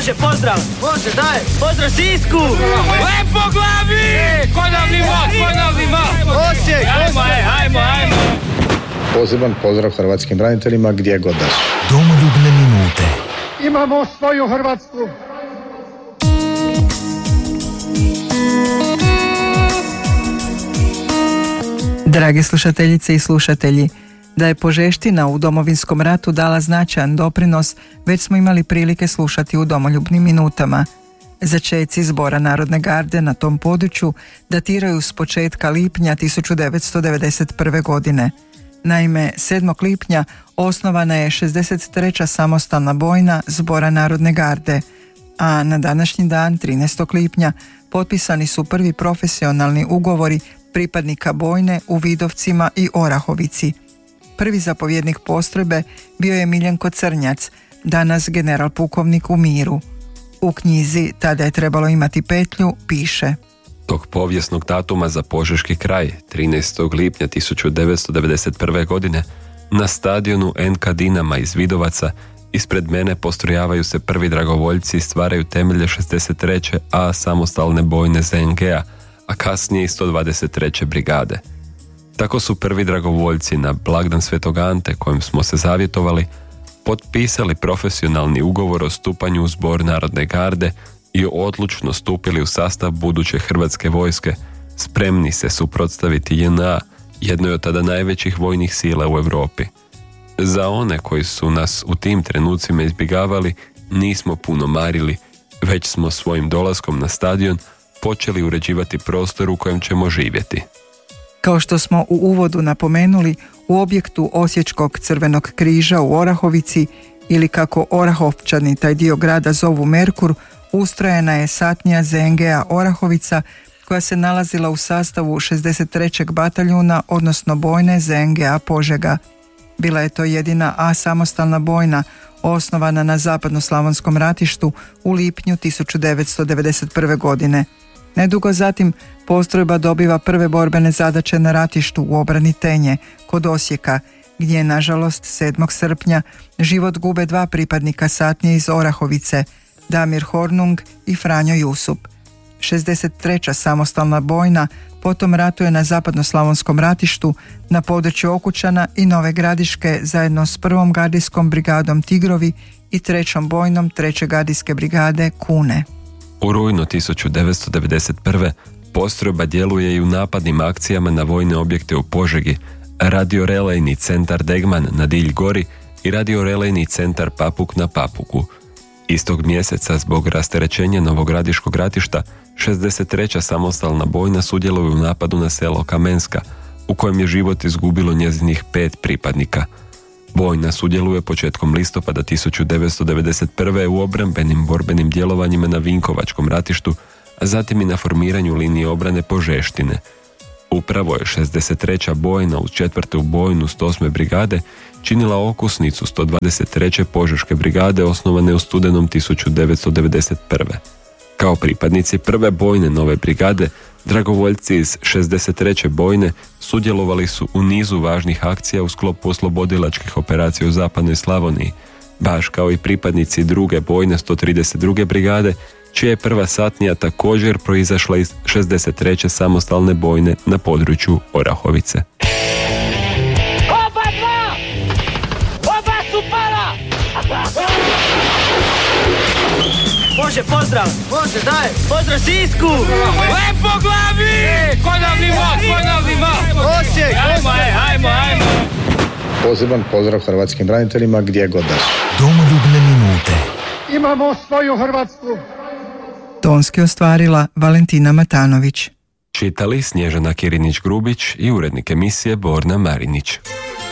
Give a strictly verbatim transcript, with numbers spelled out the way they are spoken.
Može, pozdrav! Može, daj! Pozdrav Sisku! Lepo glavi! Ponovni mod, ponovni mod! Osijek! Ajmo, ajmo, ajmo! Poseban pozdrav hrvatskim braniteljima gdje god da su. Domoljubne minute. Imamo svoju Hrvatsku. Drage slušateljice i slušatelji, da je Požeština u Domovinskom ratu dala značajan doprinos, već smo imali prilike slušati u domoljubnim minutama. Začeci Zbora Narodne garde na tom području datiraju s početka lipnja tisuću devetsto devedeset prve. godine. Naime, sedmog lipnja osnovana je šezdeset treća samostalna bojna Zbora Narodne garde, a na današnji dan, trinaestog lipnja, potpisani su prvi profesionalni ugovori pripadnika bojne u Vidovcima i Orahovici. Prvi zapovjednik postrojbe bio je Miljenko Crnjac, danas general pukovnik u miru. U knjizi Tada je trebalo imati petlju piše: Tog povijesnog datuma za Požeški kraj, trinaestog lipnja tisuću devetsto devedeset prve. godine, na stadionu N K Dinama iz Vidovaca ispred mene postrojavaju se prvi dragovoljci i stvaraju temelje šezdeset treće A samostalne bojne Z N G-a, a kasnije i sto dvadeset treće brigade. Tako su prvi dragovoljci na blagdan Svetog Ante, kojim smo se zavjetovali, potpisali profesionalni ugovor o stupanju u Zbor Narodne garde i odlučno stupili u sastav buduće hrvatske vojske, spremni se suprotstaviti J N A, jednoj od tada najvećih vojnih sila u Europi. Za one koji su nas u tim trenucima izbjegavali, nismo puno marili, već smo svojim dolaskom na stadion počeli uređivati prostor u kojem ćemo živjeti. Kao što smo u uvodu napomenuli, u objektu Osječkog Crvenog križa u Orahovici, ili kako Orahovčani taj dio grada zovu Merkur, ustrojena je satnija Z N G-a Orahovica, koja se nalazila u sastavu šezdeset trećeg bataljuna, odnosno bojne Z N G-a Požega. Bila je to jedina A samostalna bojna, osnovana na zapadnoslavonskom ratištu u lipnju tisuću devetsto devedeset prve. godine. Nedugo zatim postrojba dobiva prve borbene zadaće na ratištu u obrani Tenje, kod Osijeka, gdje nažalost sedmog srpnja život gube dva pripadnika satnije iz Orahovice, Damir Hornung i Franjo Jusup. šezdeset treća samostalna bojna potom ratuje na zapadnoslavonskom ratištu na području Okučana i Nove Gradiške zajedno s prvom gardijskom brigadom Tigrovi i trećom bojnom treće gardijske brigade Kune. U rujnu tisuću devetsto devedeset prve. postrojba djeluje i u napadnim akcijama na vojne objekte u Požegi, radiorelejni centar Degman na Dilj Gori i radiorelejni centar Papuk na Papuku. Istog mjeseca, zbog rasterećenja Novogradiškog ratišta, šezdeset treća samostalna bojna sudjeluje u napadu na selo Kamenska, u kojem je život izgubilo njezinih pet pripadnika. Bojna sudjeluje početkom listopada tisuću devetsto devedeset prve. u obrambenim borbenim djelovanjima na Vinkovačkom ratištu, a zatim i na formiranju linije obrane Požeštine. Upravo je šezdeset treća bojna uz četvrtu bojnu sto osme brigade činila okosnicu sto dvadeset treće Požeške brigade osnovane u studenom tisuću devetsto devedeset prve. Kao pripadnici prve bojne nove brigade, dragovoljci iz šezdeset treće bojne sudjelovali su u nizu važnih akcija u sklopu oslobodilačkih operacija u zapadnoj Slavoniji, baš kao i pripadnici druge bojne sto trideset druge brigade, čija je prva satnija također proizašla iz šezdeset treće samostalne bojne na području Orahovice. Oba dva! Oba su pala! Može, pozdrav! Može, daj! Pozdrav Sisku! Lepo glavi! Ponovni mod, ponovni mod! Osijek! Ajmo, ajmo, ajmo! Poseban pozdrav hrvatskim braniteljima gdje god da su. Domoljubne minute. Imamo svoju Hrvatsku. Tonski ostvarila Valentina Matanović. Čitali Snježana Kirinić-Grubić i urednik emisije Borna Marinić.